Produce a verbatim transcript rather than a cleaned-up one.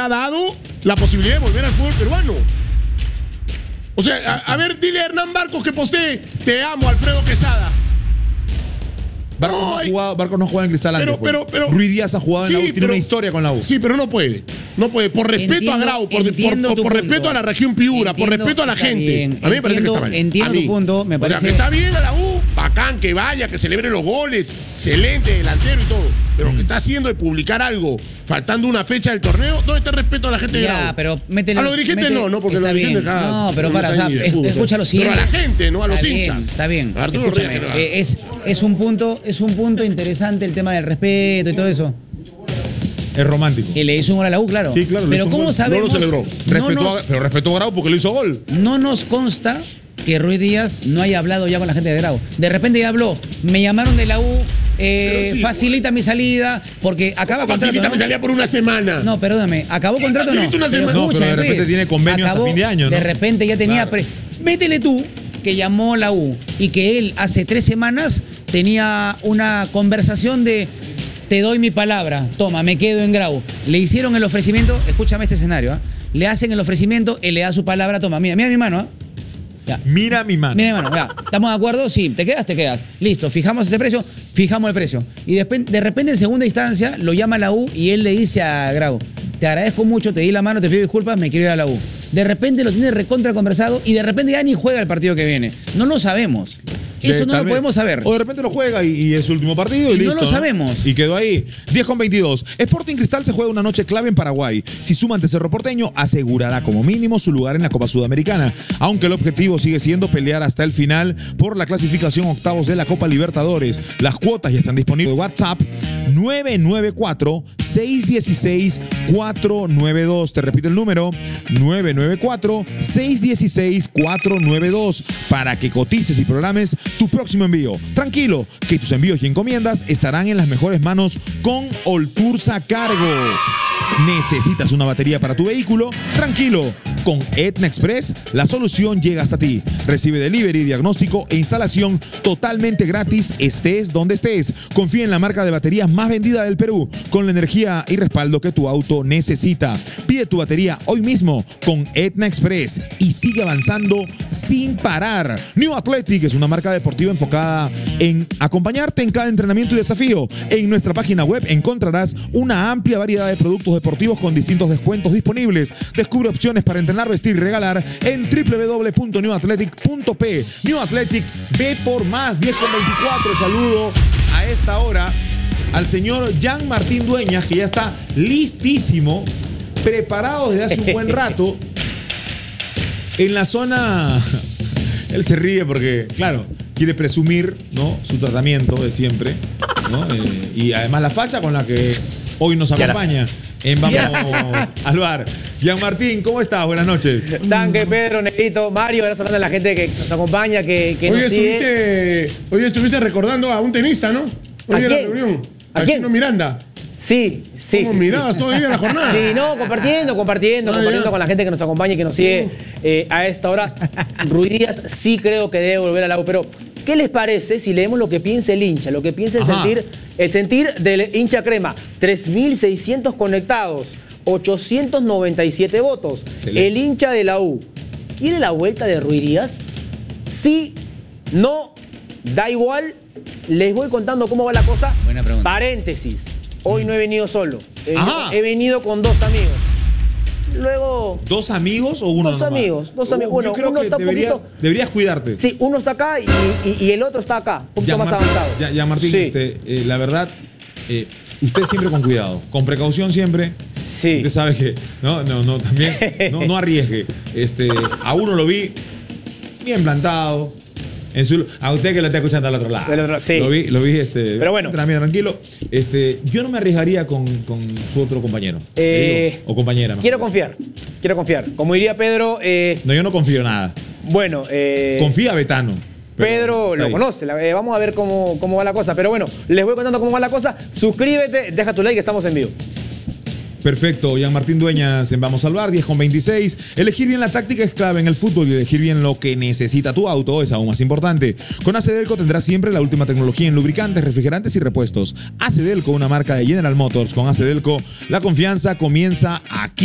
ha dado la posibilidad de volver al fútbol peruano. O sea, a, a ver, dile a Hernán Barcos que postee, te amo, Alfredo Quesada. Barcos no, no, jugado, Barcos no juega en Cristal antes. Pero, pero, pero, Ruiz Díaz ha jugado sí, en la U, tiene pero, una historia con la U. Sí, pero no puede. No puede. Por respeto entiendo, a Grau, por, por, por, por respeto a la región Piura, entiendo, por respeto a la gente. Bien. A mí me parece entiendo, que está mal. Entiendo tu punto, me parece. O sea, que está bien a la U, bacán, que vaya, que celebre los goles, excelente, delantero y todo. Pero lo que está haciendo de publicar algo faltando una fecha del torneo, ¿dónde está el respeto a la gente de Grau? Ya, pero métele, a los dirigentes métele, no, no, porque los dirigentes acá, no, pero no para, o sea, es, fútbol, escucha lo siguiente. Pero a la gente, no a los está hinchas. Bien, está bien. Arturo Reyes, no. eh, es, es un punto, es un punto interesante el tema del respeto y todo eso. Es romántico. Y le hizo un gol a la U, claro. Sí, claro. Pero ¿cómo sabemos? No lo celebró. No Respetó nos, a, pero respetó a Grau porque lo hizo gol. No nos consta que Ruiz Díaz no haya hablado ya con la gente de Grau. De repente ya habló. Me llamaron de la U, eh, sí, facilita mi salida, porque acaba contrato. Facilita ¿no? mi salida por una semana. No, perdóname. ¿Acabó contrato o no? Una semana. Pero no, pero de repente pues, tiene convenio acabó, hasta fin de año, ¿no? De repente ya tenía... Claro. Pre... Métele tú que llamó la U y que él hace tres semanas tenía una conversación de... Te doy mi palabra, toma, me quedo en Grau. Le hicieron el ofrecimiento, escúchame este escenario, ¿eh? Le hacen el ofrecimiento, él le da su palabra, toma, mira, mira mi mano, ¿eh? Ya. Mira mi mano. Mira mi mano, ya. ¿Estamos de acuerdo? Sí, ¿te quedas? Te quedas. Listo, fijamos este precio, fijamos el precio. Y de, de repente, en segunda instancia, lo llama la U y él le dice a Grau, te agradezco mucho, te di la mano, te pido disculpas, me quiero ir a la U. De repente lo tiene recontra conversado y de repente ya ni juega el partido que viene. No lo sabemos. Eso De, no lo vez. podemos saber. O de repente lo juega y, y es su último partido y, y listo. No lo sabemos. ¿no? Y quedó ahí. diez con veintidós. Sporting Cristal se juega una noche clave en Paraguay. Si suma ante Cerro Porteño, asegurará como mínimo su lugar en la Copa Sudamericana. Aunque el objetivo sigue siendo pelear hasta el final por la clasificación octavos de la Copa Libertadores. Las cuotas ya están disponibles. WhatsApp nueve nueve cuatro, seis uno seis, cuatro nueve dos. Te repito el número. nueve nueve cuatro, seis uno seis, cuatro nueve dos. Para que cotices y programes tu próximo envío. Tranquilo, que tus envíos y encomiendas estarán en las mejores manos con Oltursa Cargo. ¿Necesitas una batería para tu vehículo? Tranquilo, con Etna Express la solución llega hasta ti. Recibe delivery, diagnóstico e instalación totalmente gratis, estés donde estés. Confía en la marca de baterías más vendida del Perú, con la energía y respaldo que tu auto necesita. Pide tu batería hoy mismo con Etna Express y sigue avanzando sin parar. New Athletic es una marca deportiva enfocada en acompañarte en cada entrenamiento y desafío. En nuestra página web encontrarás una amplia variedad de productos deportivos con distintos descuentos disponibles. Descubre opciones para entrenar, vestir y regalar en w w w punto new athletic punto p. New Athletic, ve por más. diez con veinticuatro. Saludo a esta hora al señor Jan Martín Dueñas, que ya está listísimo, preparado desde hace un buen rato en la zona. Él se ríe porque, claro, quiere presumir, ¿no?, su tratamiento de siempre, ¿no? Eh, y además la facha con la que hoy nos acompaña en Vamos al Bar. Jan Martín, ¿cómo estás? Buenas noches. Tanque, Pedro, Negrito, Mario, gracias hablando de la gente que nos acompaña, que, que hoy, nos sigue. estuviste, hoy estuviste recordando a un tenista, ¿no? Hoy en la reunión. ¿A quién? Chino Miranda. Sí, sí. ¿Cómo sí, mirabas sí. todo el día la jornada? Sí, no, compartiendo, compartiendo, ah, compartiendo ya. con la gente que nos acompaña y que nos sigue eh, a esta hora. Ruiz Díaz sí creo que debe volver al A U, pero ¿qué les parece si leemos lo que piensa el hincha, lo que piensa el sentir, el sentir del hincha crema? tres mil seiscientos conectados, ochocientos noventa y siete votos. Excelente. El hincha de la U, ¿quiere la vuelta de Ruiz Díaz? Sí, no, da igual. Les voy contando cómo va la cosa. Buena pregunta. Paréntesis. Hoy no he venido solo. He, he venido con dos amigos. Luego... ¿Dos amigos o uno? Dos nomás? amigos. Dos amigos. Bueno, yo creo uno que está deberías, poquito... deberías cuidarte. Sí, uno está acá y, y, y el otro está acá. Un poquito ya, más Martín, avanzado. Ya, ya Martín, sí. este, eh, la verdad, eh, usted siempre con cuidado, con precaución siempre. Sí. Usted sabe que, no, no, no, también, no, no arriesgue. Este, a uno lo vi bien plantado. En su, a usted que lo está escuchando al otro lado. Otro, sí. Lo vi, lo vi este, pero bueno. tranquilo. Este, yo no me arriesgaría con, con su otro compañero. Eh, digo, o compañera. Mejor. Quiero confiar. Quiero confiar. Como diría Pedro. Eh, no, yo no confío en nada. Bueno. Eh, Confía Betano. Pedro lo conoce. Eh, vamos a ver cómo, cómo va la cosa. Pero bueno, les voy contando cómo va la cosa. Suscríbete, deja tu like, que estamos en vivo. Perfecto, Jan Martín Dueñas en Vamos al Bar, diez con veintiséis. Elegir bien la táctica es clave en el fútbol y elegir bien lo que necesita tu auto es aún más importante. Con Acedelco tendrás siempre la última tecnología en lubricantes, refrigerantes y repuestos. Acedelco, una marca de General Motors. Con Acedelco, la confianza comienza aquí.